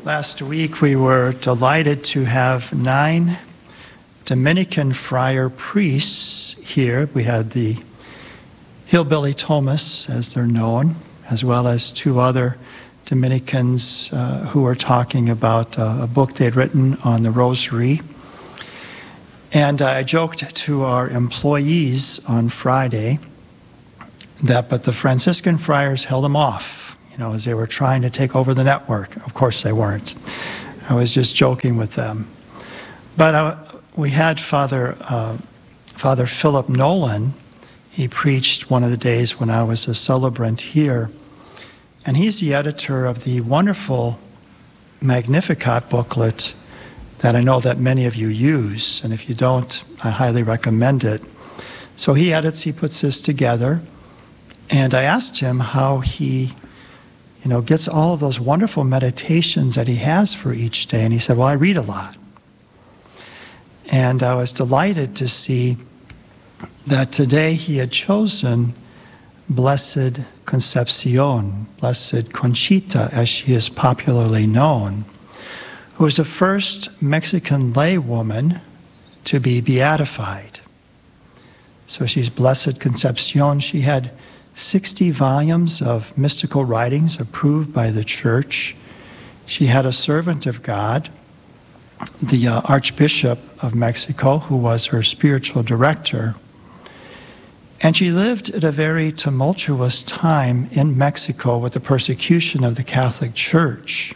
Last week we were delighted to have 9 Dominican friar priests here. We had the Hillbilly Thomas, as they're known, as well as 2 other Dominicans who were talking about a book they'd written on the Rosary. And I joked to our employees on Friday but the Franciscan friars held them off, as they were trying to take over the network. Of course they weren't. I was just joking with them. But we had Father Philip Nolan. He preached one of the days when I was a celebrant here. And he's the editor of the wonderful Magnificat booklet that I know that many of you use. And if you don't, I highly recommend it. So he puts this together. And I asked him how he, gets all of those wonderful meditations that he has for each day. And he said, well, I read a lot. And I was delighted to see that today he had chosen Blessed Concepcion, Blessed Conchita, as she is popularly known, who was the first Mexican lay woman to be beatified. So she's Blessed Concepcion. She had 60 volumes of mystical writings approved by the Church. She had a servant of God, the Archbishop of Mexico, who was her spiritual director. And she lived at a very tumultuous time in Mexico with the persecution of the Catholic Church.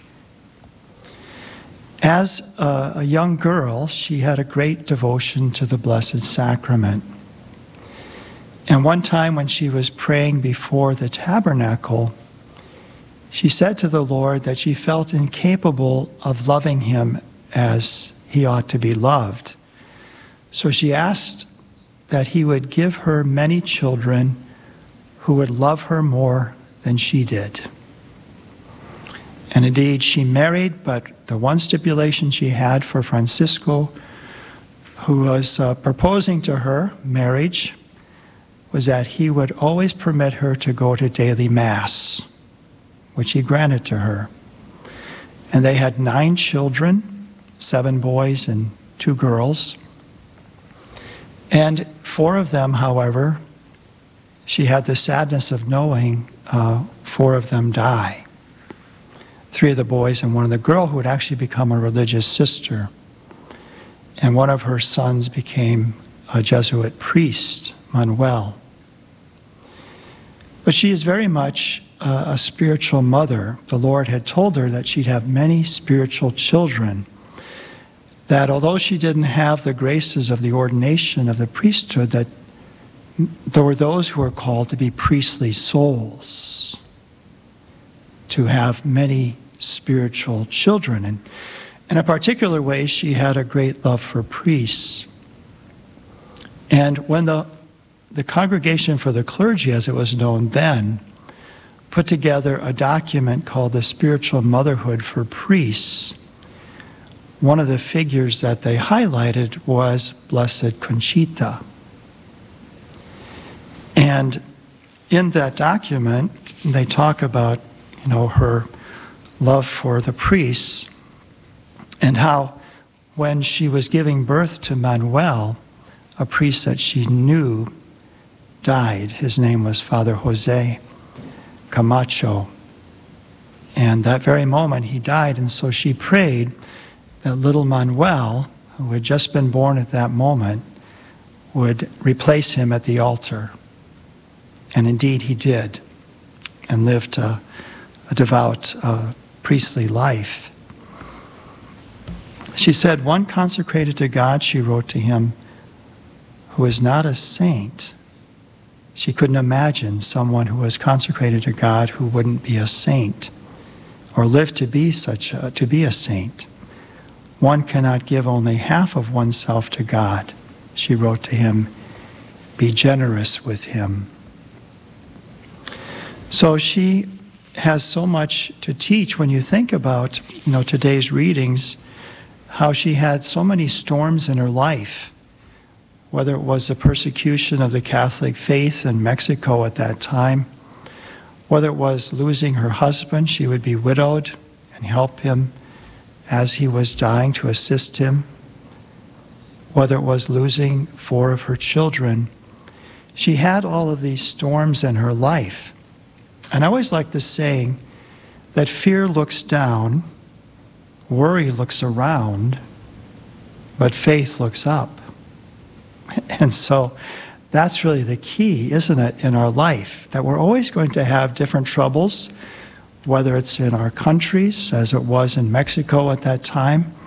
As a young girl, she had a great devotion to the Blessed Sacrament. And one time when she was praying before the tabernacle, she said to the Lord that she felt incapable of loving him as he ought to be loved. So she asked that he would give her many children who would love her more than she did. And indeed, she married, but the one stipulation she had for Francisco, who was proposing to her marriage, was that he would always permit her to go to daily Mass, which he granted to her. And they had 9 children, 7 boys and 2 girls. And 4 of them, however, she had the sadness of knowing 4 of them die. 3 of the boys and 1 of the girl who had actually become a religious sister. And one of her sons became a Jesuit priest, Manuel. But she is very much a spiritual mother. The Lord had told her that she'd have many spiritual children, that although she didn't have the graces of the ordination of the priesthood, that there were those who were called to be priestly souls, to have many spiritual children. And in a particular way, she had a great love for priests. And when the Congregation for the Clergy, as it was known then, put together a document called the Spiritual Motherhood for Priests, one of the figures that they highlighted was Blessed Conchita. And in that document, they talk about, her love for the priests and how when she was giving birth to Manuel, a priest that she knew died. His name was Father Jose Camacho. And that very moment he died, and so she prayed that little Manuel, who had just been born at that moment, would replace him at the altar. And indeed he did, and lived a devout priestly life. She said, one consecrated to God, she wrote to him, who is not a saint. She couldn't imagine someone who was consecrated to God who wouldn't be a saint or live to be a saint. One cannot give only half of oneself to God. She wrote to him, be generous with him. So she has so much to teach when you think about, today's readings, how she had so many storms in her life, whether it was the persecution of the Catholic faith in Mexico at that time, whether it was losing her husband, she would be widowed and help him as he was dying to assist him, whether it was losing 4 of her children. She had all of these storms in her life. And I always like the saying that fear looks down, worry looks around, but faith looks up. And so that's really the key, isn't it, in our life, that we're always going to have different troubles, whether it's in our countries, as it was in Mexico at that time,